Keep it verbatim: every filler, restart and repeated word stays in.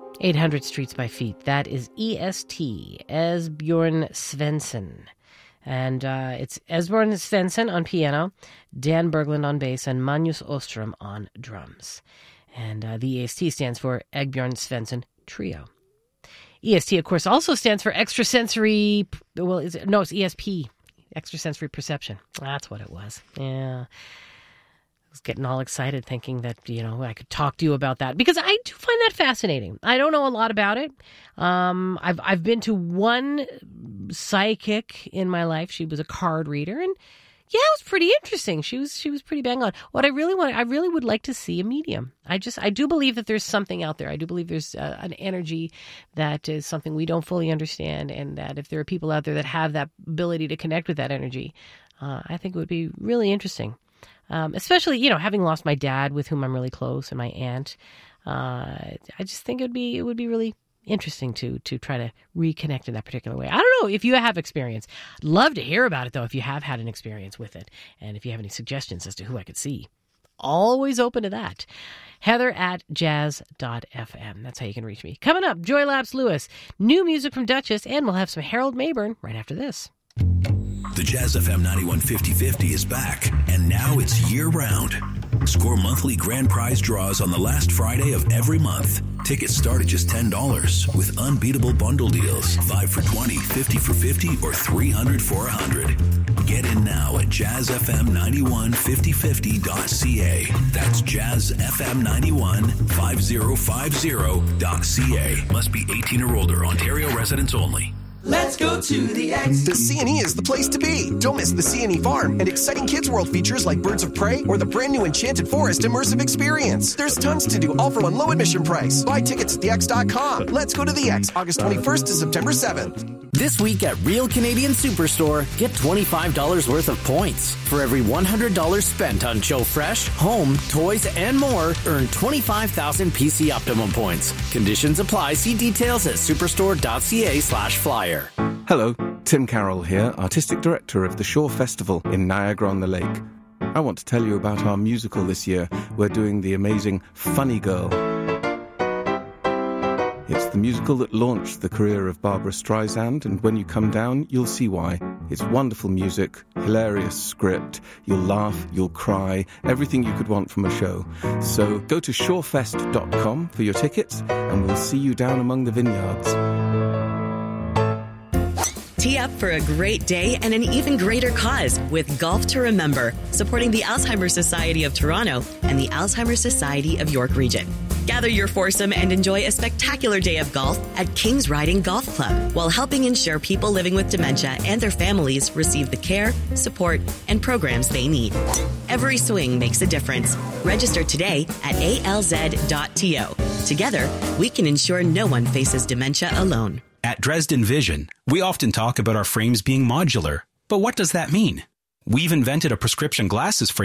eight hundred Streets by Feet. That is E S T, Esbjorn Svensson. And uh, it's Esbjorn Svensson on piano, Dan Berglund on bass, and Magnus Ostrom on drums. And uh, the E S T stands for Egbjorn Svensson Trio. E S T, of course, also stands for extrasensory, well, is it, no, it's E S P, extrasensory perception. That's what it was. Yeah. I was getting all excited thinking that, you know, I could talk to you about that because I do find that fascinating. I don't know a lot about it. Um, I've I've been to one psychic in my life. She was a card reader, and yeah, it was pretty interesting. She was she was pretty bang on. What I really want, I really would like to see a medium. I just I do believe that there's something out there. I do believe there's uh, an energy that is something we don't fully understand, and that if there are people out there that have that ability to connect with that energy, uh, I think it would be really interesting. Um, especially, you know, having lost my dad, with whom I'm really close, and my aunt, uh, I just think it would be it would be really interesting to to try to reconnect in that particular way. I don't know if you have experience. I'd love to hear about it, though, if you have had an experience with it, and if you have any suggestions as to who I could see. Always open to that. Heather at jazz dot f m. That's how you can reach me. Coming up, Joy Lapse Lewis, new music from Duchess, and we'll have some Harold Mayburn right after this. The Jazz F M ninety-one fifty fifty is back, and now it's year-round. Score monthly grand prize draws on the last Friday of every month. Tickets start at just ten dollars with unbeatable bundle deals. five for twenty, fifty for fifty, or three hundred for one hundred. Get in now at jazz f m ninety-one fifty fifty dot c a. That's jazz f m ninety-one fifty fifty dot c a. Must be eighteen or older. Ontario residents only. Let's go to the X. The C and E is the place to be. Don't miss the C and E Farm and exciting Kids World features like Birds of Prey or the brand new Enchanted Forest immersive experience. There's tons to do, all for one low admission price. Buy tickets at the x dot com. Let's go to the X, August twenty-first to September seventh. This week at Real Canadian Superstore, get twenty-five dollars worth of points. For every one hundred dollars spent on Joe Fresh, home, toys, and more, earn twenty-five thousand P C Optimum points. Conditions apply. See details at superstore dot c a slash flyer. Hello, Tim Carroll here, Artistic Director of the Shore Festival in Niagara-on-the-Lake. I want to tell you about our musical this year. We're doing the amazing Funny Girl. It's the musical that launched the career of Barbra Streisand, and when you come down, you'll see why. It's wonderful music, hilarious script, you'll laugh, you'll cry, everything you could want from a show. So go to shorefest dot com for your tickets, and we'll see you down among the vineyards. Tee up for a great day and an even greater cause with Golf to Remember, supporting the Alzheimer's Society of Toronto and the Alzheimer's Society of York Region. Gather your foursome and enjoy a spectacular day of golf at King's Riding Golf Club while helping ensure people living with dementia and their families receive the care, support, and programs they need. Every swing makes a difference. Register today at a l z dot t o. Together, we can ensure no one faces dementia alone. At Dresden Vision, we often talk about our frames being modular. But what does that mean? We've invented a prescription glasses frame